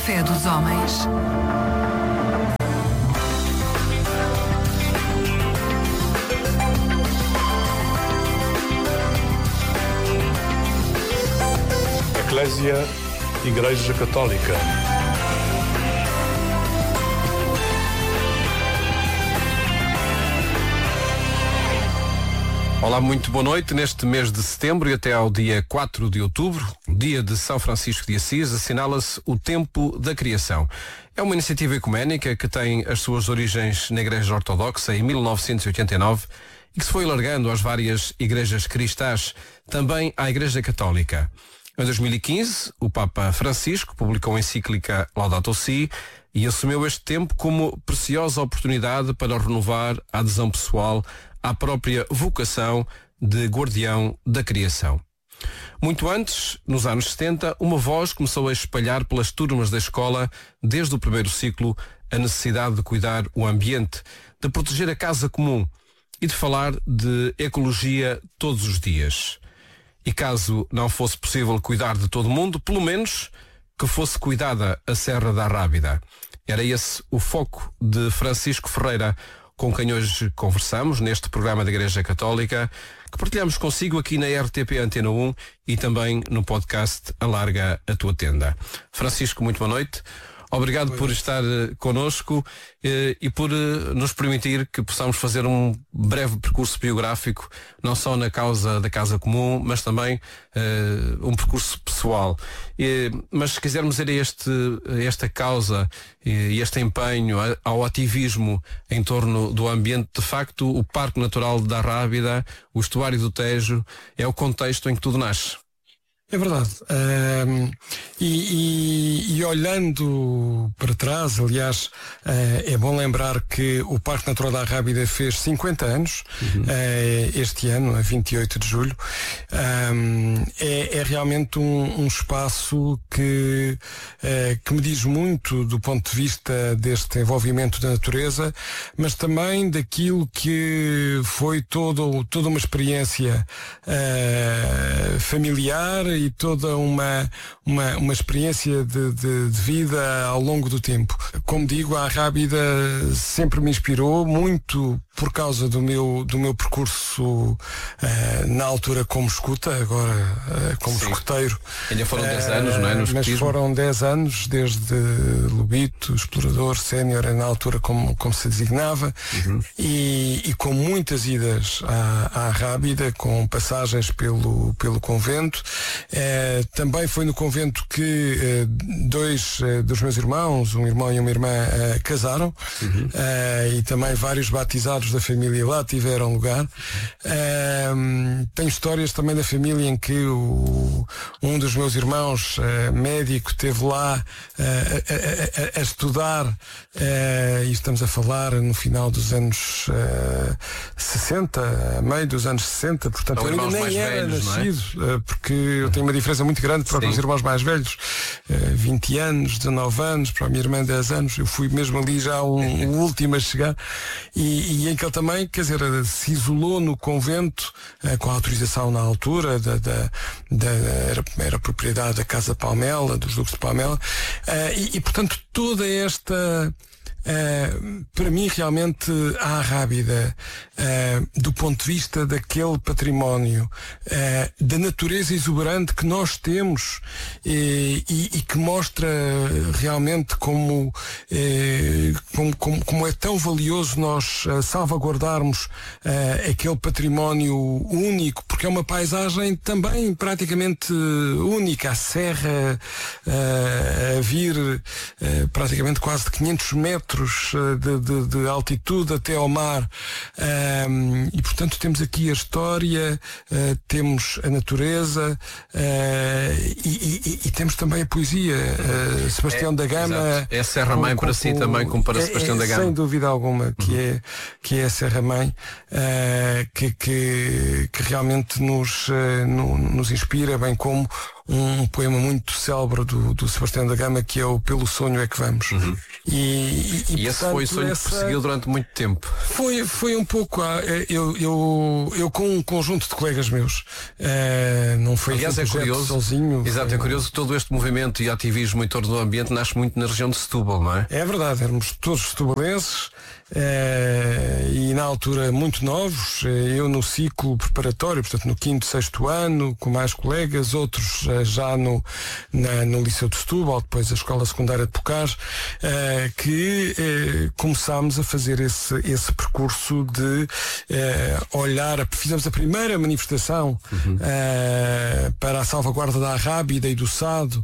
fé dos homens. Eclésia, Igreja Católica. Olá, muito boa noite. Neste mês de setembro e até ao dia 4 de outubro, dia de São Francisco de Assis, assinala-se o Tempo da Criação. É uma iniciativa ecuménica que tem as suas origens na Igreja Ortodoxa em 1989 e que se foi alargando às várias igrejas cristãs, também à Igreja Católica. Em 2015, o Papa Francisco publicou a encíclica Laudato Si e assumiu este tempo como preciosa oportunidade para renovar a adesão pessoal à própria vocação de guardião da criação. Muito antes, nos anos 70, uma voz começou a espalhar pelas turmas da escola, desde o primeiro ciclo, a necessidade de cuidar o ambiente, de proteger a casa comum e de falar de ecologia todos os dias. E caso não fosse possível cuidar de todo mundo, pelo menos que fosse cuidada a Serra da Rábida. Era esse o foco de Francisco Ferreira, com quem hoje conversamos neste programa da Igreja Católica, que partilhamos consigo aqui na RTP Antena 1 e também no podcast Alarga a Tua Tenda. Francisco, muito boa noite. Obrigado por estar connosco e por nos permitir que possamos fazer um breve percurso biográfico, não só na causa da Casa Comum, mas também um percurso pessoal. Mas se quisermos ir a esta causa e este empenho ao ativismo em torno do ambiente, de facto, o Parque Natural da Rábida, o estuário do Tejo, é o contexto em que tudo nasce. É verdade. E olhando para trás, aliás, é bom lembrar que o Parque Natural da Rábida fez 50 anos, este ano, a 28 de julho. É realmente um espaço que me diz muito do ponto de vista deste envolvimento da natureza, mas também daquilo que foi toda uma experiência familiar e toda uma experiência de vida ao longo do tempo. Como digo, a Rábida sempre me inspirou muito por causa do meu percurso na altura como escuta, agora como escuteiro. Ainda foram 10 anos, não é? No mas escutismo. Foram 10 anos, desde lobito, explorador, sénior, na altura como se designava, e com muitas idas à Rábida, com passagens pelo convento. Também foi no convento que dois dos meus irmãos, um irmão e uma irmã, casaram, e também vários batizados da família lá tiveram lugar. Tenho histórias também da família em que um dos meus irmãos, médico, esteve lá a estudar, e estamos a falar no final dos anos 60, meio dos anos 60, portanto eu ainda nem era nascido, porque eu tenho uma diferença muito grande para os meus irmãos mais velhos, 20 anos, 19 anos, para a minha irmã 10 anos. Eu fui mesmo ali já o último a chegar, e em que ele também, quer dizer, se isolou no convento, com a autorização na altura era propriedade da Casa Palmela, dos Duques de Palmela, e portanto toda esta para mim realmente a Rábida, do ponto de vista daquele património, da natureza exuberante que nós temos, e que mostra realmente como é tão valioso nós salvaguardarmos aquele património único, porque é uma paisagem também praticamente única. A serra a vir praticamente quase de 500 metros de altitude até ao mar, e portanto temos aqui a história, temos a natureza, e temos também a poesia. Sebastião da Gama é a Serra Mãe para si também, como para Sebastião da Gama. Sem dúvida alguma que é a Serra Mãe, que realmente nos inspira, bem como um poema muito célebre do Sebastião da Gama, que é o Pelo Sonho é que Vamos. E esse portanto, foi o sonho que perseguiu durante muito tempo. Foi um pouco. Eu com um conjunto de colegas meus, não foi. Aliás, um é curioso. Sozinho. Exato, é curioso que todo este movimento e ativismo em torno do ambiente nasce muito na região de Setúbal, não é? É verdade, éramos todos setubalenses. E na altura muito novos, eu no ciclo preparatório, portanto no 5º, 6º ano, com mais colegas, outros já no Liceu de Setúbal, depois a Escola Secundária de Pocás, que começámos a fazer esse percurso de olhar, fizemos a primeira manifestação para a salvaguarda da Arrábida e do Sado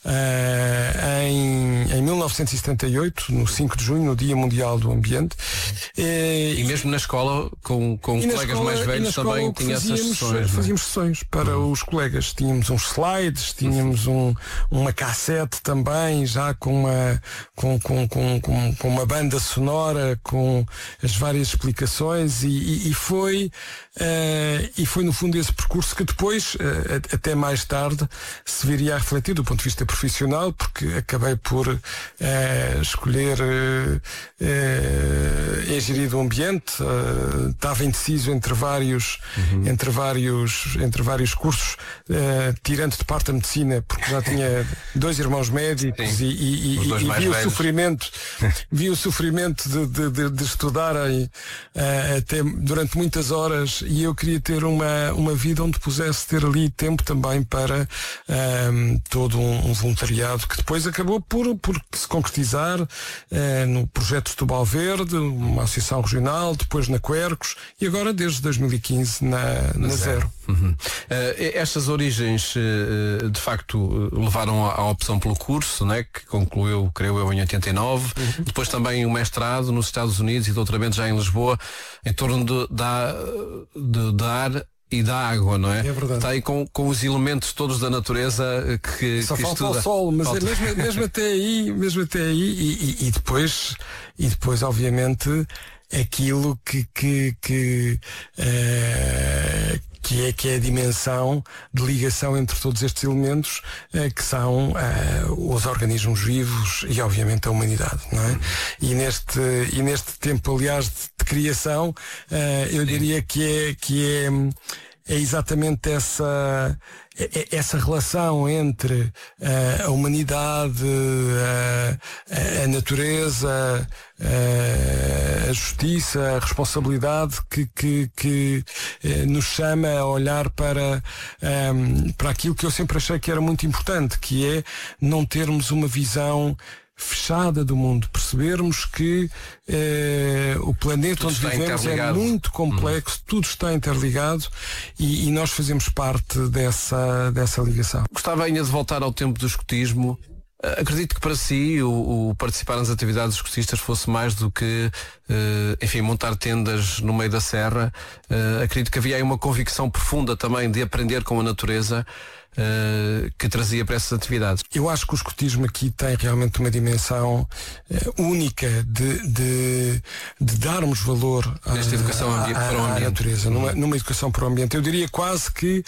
em 1978, no 5 de junho, no Dia Mundial do Ambiente. E mesmo na escola, com colegas mais velhos também tinha essas sessões. Fazíamos sessões para os colegas. Tínhamos uns slides, tínhamos uma cassete também, já com uma banda sonora, com as várias explicações, e foi no fundo esse percurso que depois, até mais tarde, se viria a refletir do ponto de vista profissional, porque acabei por escolher engenharia do ambiente, estava indeciso entre vários cursos, tirando de parte a medicina, porque já tinha 2 irmãos médicos e vi o sofrimento de estudarem até durante muitas horas, e eu queria ter uma vida onde pudesse ter ali tempo também para todo um voluntariado que depois acabou por se concretizar no projeto Setúbal Verde, uma associação regional, depois na Quercos e agora desde 2015 na Zero. Estas origens de facto levaram à opção pelo curso, né, que concluiu, creio eu, em 89, depois também o mestrado nos Estados Unidos e doutoramento já em Lisboa, em torno da ar e da água, não é? É verdade. Está aí com os elementos todos da natureza que só que falta estuda. o sol, mas mesmo até aí e depois obviamente aquilo que é a dimensão de ligação entre todos estes elementos, que são os organismos vivos e obviamente a humanidade, não é? E neste tempo, aliás, de criação, eu diria que é exatamente essa relação entre a humanidade, a natureza, a justiça, a responsabilidade que nos chama a olhar para aquilo que eu sempre achei que era muito importante, que é não termos uma visão fechada do mundo, percebermos que o planeta onde vivemos é muito complexo, tudo está interligado e nós fazemos parte dessa ligação. Gostava ainda de voltar ao tempo do escotismo. Acredito que para si o participar nas atividades dos escotistas fosse mais do que montar tendas no meio da serra. Acredito que havia aí uma convicção profunda também de aprender com a natureza, que trazia para essas atividades. Eu acho que o escotismo aqui tem realmente uma dimensão única de darmos valor nesta educação para o ambiente. À natureza, numa educação para o ambiente. Eu diria quase que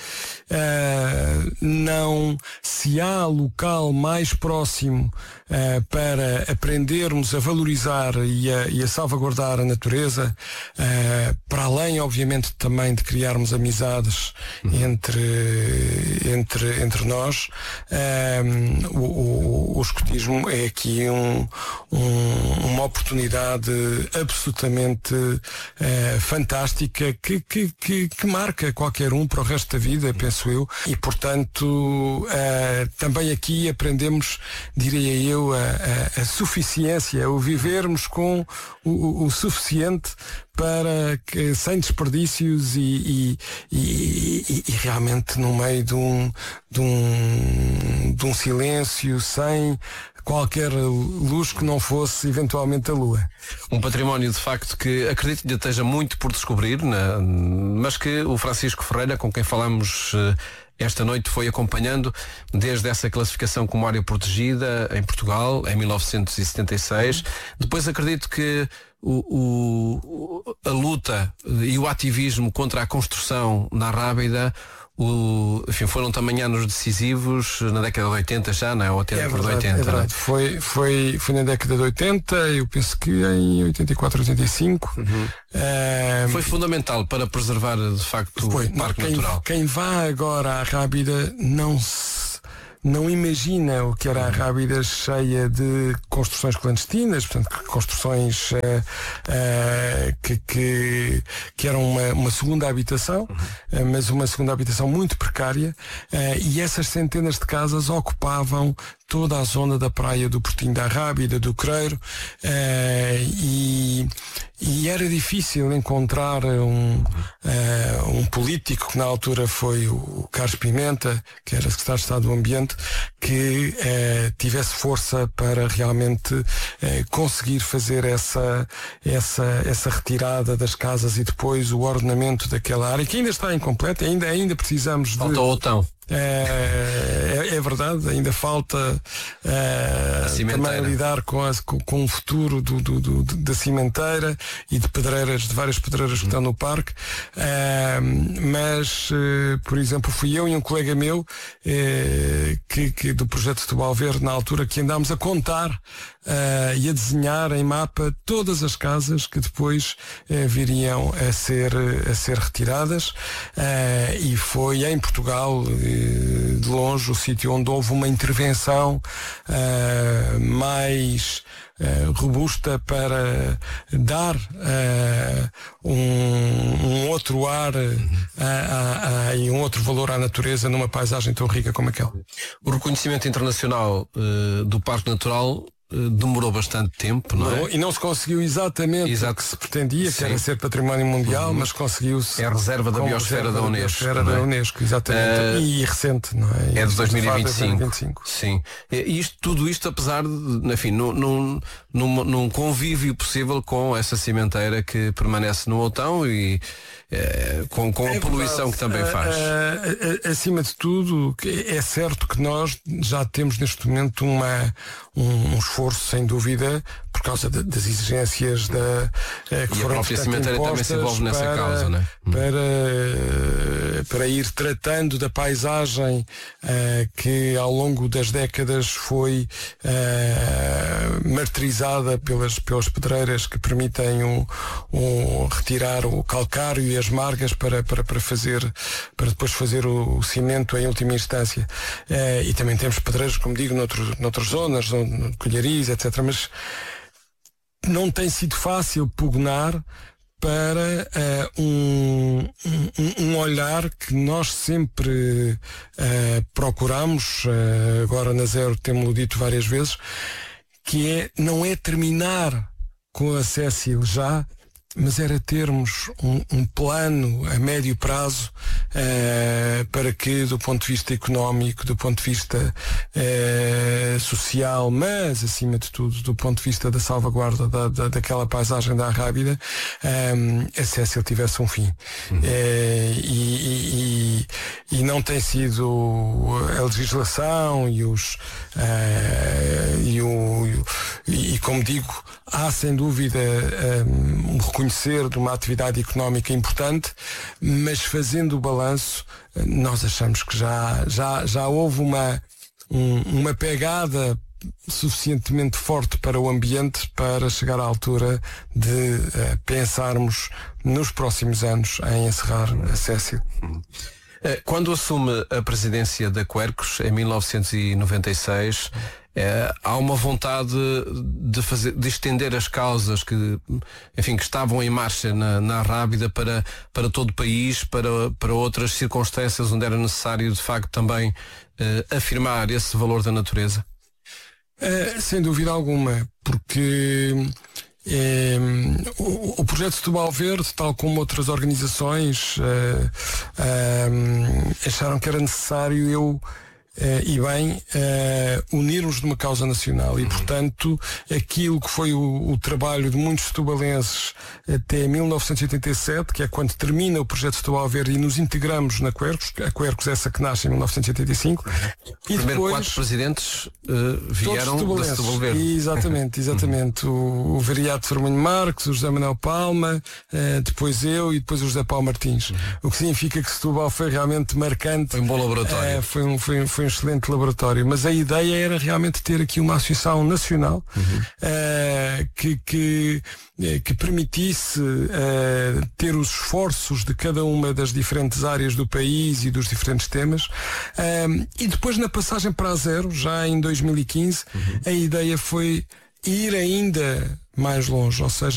não se há local mais próximo para aprendermos a valorizar e a salvaguardar a natureza, para além, obviamente, também de criarmos amizades entre nós. O escotismo é aqui uma oportunidade absolutamente fantástica que marca qualquer um para o resto da vida, penso eu, e portanto também aqui aprendemos, diria eu, a suficiência, o vivermos com o suficiente para que, sem desperdícios e realmente no meio de um silêncio, sem qualquer luz que não fosse eventualmente a lua. Um património de facto que acredito que esteja muito por descobrir, mas que o Francisco Ferreira, com quem falamos esta noite, foi acompanhando desde essa classificação como área protegida em Portugal em 1976. Depois acredito que a luta e o ativismo contra a construção na Rábida enfim, foram também anos decisivos na década de 80 já, não é? Ou até a década de 80. É verdade. Foi na década de 80, eu penso que em 84, 85. Foi fundamental para preservar de facto o Parque Natural. Quem vá agora à Rábida não imagina o que era a Rábida cheia de construções clandestinas, portanto, construções que eram uma segunda habitação, mas uma segunda habitação muito precária, e essas centenas de casas ocupavam toda a zona da praia do Portinho da Rábida, do Creiro, e era difícil encontrar um político, que na altura foi o Carlos Pimenta, que era secretário de Estado do Ambiente, que tivesse força para realmente conseguir fazer essa retirada das casas e depois o ordenamento daquela área, que ainda está incompleta, ainda precisamos de... Falta o Otão. É verdade, ainda falta também lidar com o futuro da cimenteira e de várias pedreiras que estão no parque, mas por exemplo, fui eu e um colega meu que do projeto Setúbal Verde, na altura, que andámos a contar e a desenhar em mapa todas as casas que depois viriam a ser retiradas, e foi em Portugal, de longe, o sítio onde houve uma intervenção mais robusta para dar um outro ar e um outro valor à natureza numa paisagem tão rica como aquela. O reconhecimento internacional do Parque Natural demorou bastante tempo, não é? E não se conseguiu exatamente o que se pretendia, que era ser património mundial, mas conseguiu-se. É a reserva da biosfera da Unesco. Da Unesco, exatamente. E recente, não é? É de 2025. Sim. Tudo isto apesar de, enfim, num convívio possível com essa cimenteira que permanece no Outão e com a poluição que também faz. Acima de tudo, é certo que nós já temos neste momento um esforço, sem dúvida, por causa das exigências que foram, a própria cimenteira também se envolve nessa causa, não é? Para ir tratando da paisagem que ao longo das décadas foi martirizada pelas pedreiras que permitem retirar o calcário e as margas para depois fazer o cimento em última instância. E também temos pedreiras, como digo, noutras zonas, colharias, etc. Mas não tem sido fácil pugnar para um olhar que nós sempre procuramos, agora na Zero temos-lo dito várias vezes, que não é terminar com a Cécil já, mas era termos um plano a médio prazo para que, do ponto de vista económico, do ponto de vista social, mas acima de tudo do ponto de vista da salvaguarda daquela paisagem da Rábida, a Cécil tivesse um fim. E não tem sido a legislação e como digo, há sem dúvida um reconhecer de uma atividade económica importante, mas fazendo o balanço, nós achamos que já houve uma pegada suficientemente forte para o ambiente para chegar à altura de pensarmos nos próximos anos em encerrar a Cécil. Quando assume a presidência da Quercus em 1996, há uma vontade de estender as causas que estavam em marcha na Rábida para todo o país, para outras circunstâncias onde era necessário de facto também afirmar esse valor da natureza? Sem dúvida alguma, porque o projeto Setúbal Verde, tal como outras organizações, acharam que era necessário eu e bem unirmos numa causa nacional e, portanto, aquilo que foi o trabalho de muitos setubalenses até 1987, que é quando termina o projeto Setúbal Verde e nos integramos na Quercus, a Quercus essa que nasce em 1985. E primeiro depois 4 presidentes vieram da Setúbal Verde. Exatamente. O vereador Fermanho Marques, o José Manuel Palma, depois eu e depois o José Paulo Martins. O que significa que Setúbal foi realmente marcante. Foi um bom laboratório. Foi um excelente laboratório, mas a ideia era realmente ter aqui uma associação nacional que permitisse ter os esforços de cada uma das diferentes áreas do país e dos diferentes temas, e depois na passagem para a zero, já em 2015, a ideia foi ir ainda mais longe, ou seja,